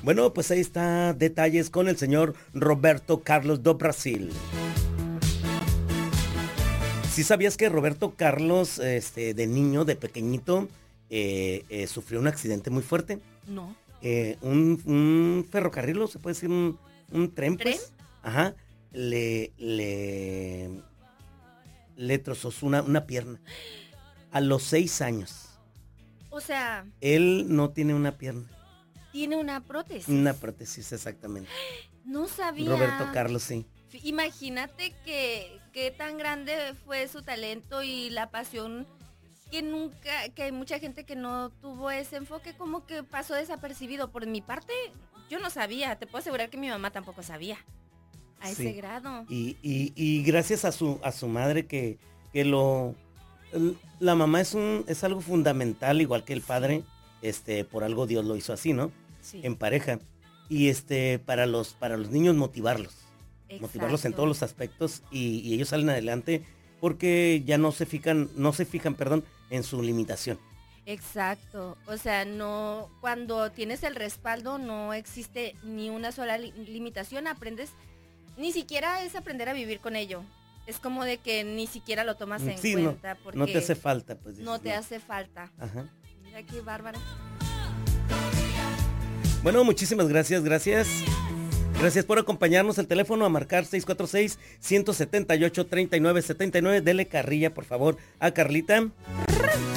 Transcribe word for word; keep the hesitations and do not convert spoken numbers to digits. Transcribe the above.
Bueno, pues ahí está, detalles con el señor Roberto Carlos do Brasil. ¿Sí sabías que Roberto Carlos, este, de niño, de pequeñito, eh, eh, sufrió un accidente muy fuerte? No. Eh, un, un ferrocarril, ¿o se puede decir un, un tren, ¿Tren? pues? Ajá. Le, le, le trozó una, una pierna. A los seis años. O sea, Él no tiene una pierna. tiene una prótesis. Una prótesis, exactamente. No sabía. Roberto Carlos, sí. F- Imagínate que qué tan grande fue su talento y la pasión que nunca, que hay mucha gente que no tuvo ese enfoque, como que pasó desapercibido. Por mi parte, yo no sabía. Te puedo asegurar que mi mamá tampoco sabía. A Sí. ese grado. Y, y, y gracias a su, a su madre que, que lo... el- La mamá es un es algo fundamental, igual que el padre. Este, por algo Dios lo hizo así, ¿no? Sí. En pareja. Y este, para los, para los niños motivarlos. Motivarlos en Exacto. todos los aspectos y, y ellos salen adelante porque ya no se fijan, no se fijan, perdón, en su limitación. Exacto, o sea, no, cuando tienes el respaldo no existe ni una sola li- limitación, aprendes, ni siquiera es aprender a vivir con ello, es como de que ni siquiera lo tomas en Sí, no, cuenta porque no te hace falta, pues. no dices, te hace falta. Ajá. Mira qué bárbara. Bueno, muchísimas gracias, gracias. Gracias por acompañarnos. El teléfono a marcar seis cuatro seis, uno siete ocho, tres nueve siete nueve. Dele carrilla, por favor, a Carlita.